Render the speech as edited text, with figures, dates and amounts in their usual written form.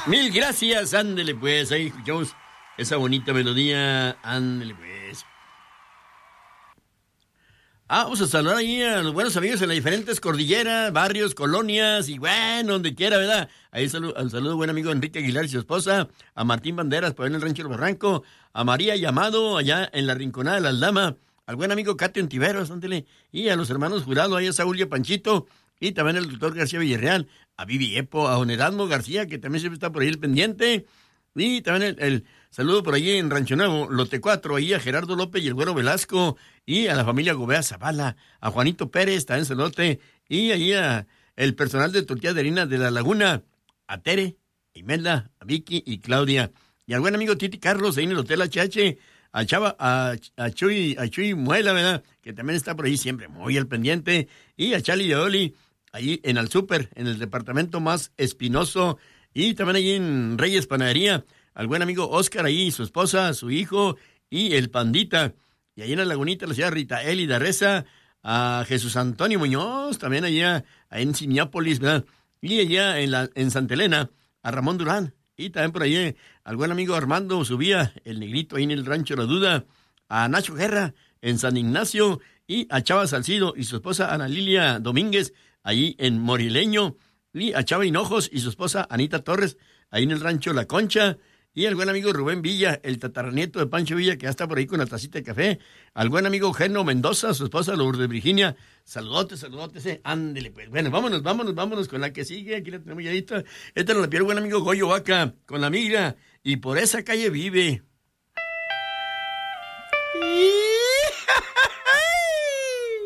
Mil gracias, ándele pues, ahí escuchamos esa bonita melodía, ándele pues. Vamos a saludar ahí a los buenos amigos en las diferentes cordilleras, barrios, colonias y bueno, donde quiera, ¿verdad? Ahí un saludo buen amigo Enrique Aguilar y su esposa, a Martín Banderas, por ahí en el Rancho del Barranco, a María Llamado, allá en la Rinconada de la Aldama, al buen amigo Catio Ontiveros, ándele, y a los hermanos Jurado, ahí a Saúl y a Panchito, y también al doctor García Villarreal, a Vivi Epo, a Don Erasmo García, que también siempre está por ahí el pendiente, y también el saludo por allí en Rancho Nuevo, Lote 4, ahí a Gerardo López y el Güero Velasco, y a la familia Gobea Zavala, a Juanito Pérez, también saludote, y allí a el personal de tortillas de harina de La Laguna, a Tere, a Imelda, a Vicky y Claudia, y al buen amigo Titi Carlos, ahí en el Hotel HH, a Chava, a Chuy Muela, ¿verdad? Que también está por ahí siempre muy al pendiente, y a Charlie y a Oli, ahí en el Súper, en el departamento más espinoso, y también ahí en Reyes Panadería, al buen amigo Oscar ahí, su esposa, su hijo, y el Pandita, y ahí en la Lagunita, la señora Rita Eli Reza, a Jesús Antonio Muñoz, también allá en Simiápolis, ¿verdad? Y allá en Santa Elena, a Ramón Durán, y también por ahí al buen amigo Armando Subía, el negrito ahí en el Rancho La Duda, a Nacho Guerra en San Ignacio, y a Chava Salcido y su esposa Ana Lilia Domínguez, ahí en Morileño, y a Chava Hinojos y su esposa Anita Torres, ahí en el Rancho La Concha, y al buen amigo Rubén Villa, el tataranieto de Pancho Villa, que ya está por ahí con la tacita de café, al buen amigo Geno Mendoza, su esposa Lourdes Virginia, saludotes, ándele pues. Bueno, vámonos con la que sigue, aquí la tenemos ya lista. Esta nos la pidió el buen amigo Goyo Vaca, con la migra, y por esa calle vive.